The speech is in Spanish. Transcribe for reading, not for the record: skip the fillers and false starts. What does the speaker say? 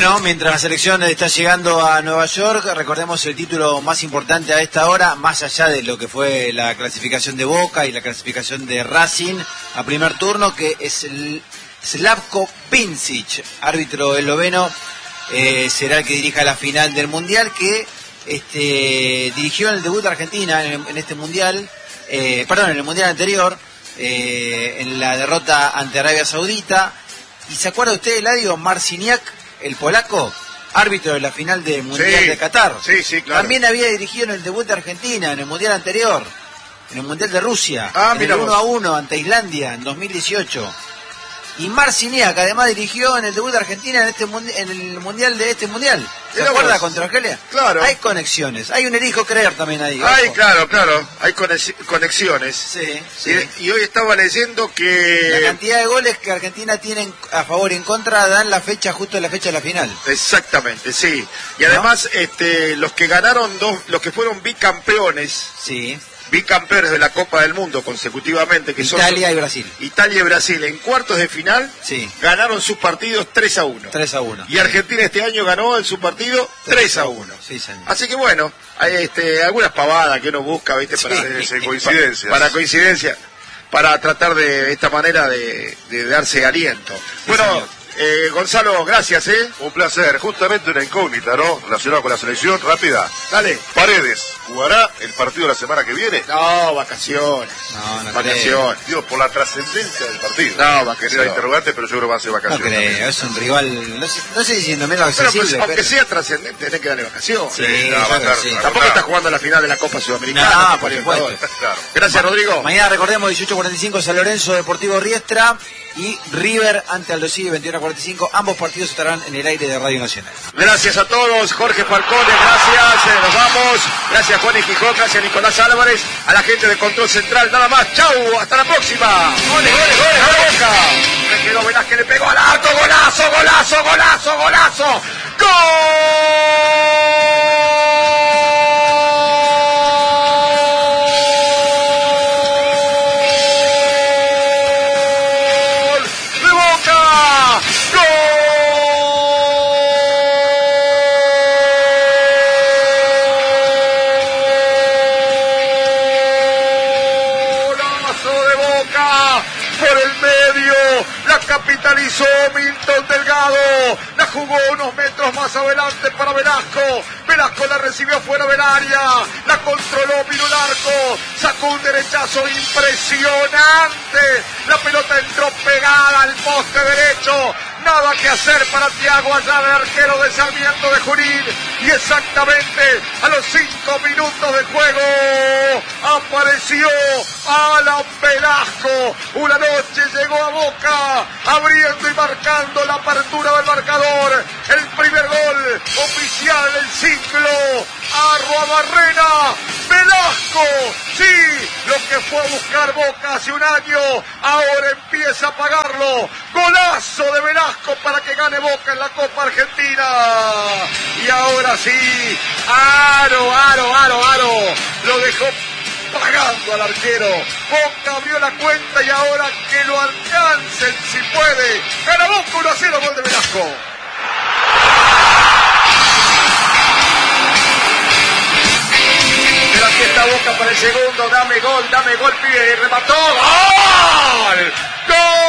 Bueno, mientras la selección está llegando a Nueva York, recordemos el título más importante a esta hora, más allá de lo que fue la clasificación de Boca y la clasificación de Racing a primer turno, que es el Slavko Pincic, árbitro esloveno, será el que dirija la final del Mundial, que dirigió en el debut de Argentina en este Mundial, en el Mundial anterior, en la derrota ante Arabia Saudita. ¿Y se acuerda usted, Eladio, Marciniak, el polaco, árbitro de la final del Mundial de Qatar? Sí, claro. También había dirigido en el debut de Argentina, en el Mundial anterior, en el Mundial de Rusia, en el 1-1 ante Islandia en 2018. Y Marciniak además dirigió en el debut de Argentina en el Mundial de este Mundial. ¿Se acuerda contra Argelia? Claro. Hay conexiones. Hay un elijo creer también ahí. Ay, claro. Hay conexiones. Sí. Y hoy estaba leyendo que la cantidad de goles que Argentina tiene a favor y en contra dan la fecha justo de la fecha de la final. Exactamente, sí. Y además, los que ganaron los que fueron bicampeones. Sí. Bicampeones de la Copa del Mundo consecutivamente, que Italia y Brasil. Italia y Brasil en cuartos de final, ganaron sus partidos 3-1. 3-1. Y Argentina este año ganó en su partido 3-1. Sí, señor. Así que bueno, hay algunas pavadas que uno busca, ¿viste? Para coincidencia, para tratar de esta manera de darse aliento. Bueno, señor. Gonzalo, gracias, Un placer. Justamente una incógnita, ¿no? Relacionado con la selección, rápida. Dale. Paredes, ¿jugará el partido la semana que viene? No, vacaciones. No vacaciones. Digo, por la trascendencia del partido. No, vacaciones. Era interrogante, pero yo creo que va a ser vacaciones. No creo, es un rival, no sé diciendo menos accesible. Pero aunque sea trascendente, tenés que darle vacaciones. Sí, Tampoco está jugando la final de la Copa Sudamericana. No, por supuesto. Claro. Gracias, Rodrigo. Mañana recordemos 18:45 San Lorenzo Deportivo Riestra y River ante Aldo Civi 21:45. Ambos partidos estarán en el aire de Radio Nacional. Gracias a todos, Jorge Falcone, gracias, nos vamos. Gracias, Juan Gijón, gracias, Nicolás Álvarez, a la gente de Control Central, nada más. Chau, hasta la próxima. ¡Gole, Boca! Me quedó Velázquez, le pegó al arco, golazo. ¡Gol! Capitalizó Milton Delgado, la jugó unos metros más adelante para Velasco la recibió fuera del área, la controló, vino el arco, sacó un derechazo impresionante, la pelota entró pegada al poste derecho, nada que hacer para Thiago Ayala, el arquero de Sarmiento de Junín, y exactamente a los 5 minutos de juego apareció Alan Velasco. Una noche llegó a Boca, abriendo y marcando la apertura del marcador, el primer gol oficial del ciclo. Arruabarrena, Velasco, sí, lo que fue a buscar Boca hace un año, ahora empieza a pagarlo. Golazo de Velasco para que gane Boca en la Copa Argentina. Y ahora sí, Aro, lo dejó pagando al arquero. Boca abrió la cuenta y ahora que lo alcancen si puede. Gana Boca 1-0, gol de Velasco. Pero aquí está Boca para el segundo. Dame gol, pibe. Y remató. ¡Gol! ¡Gol!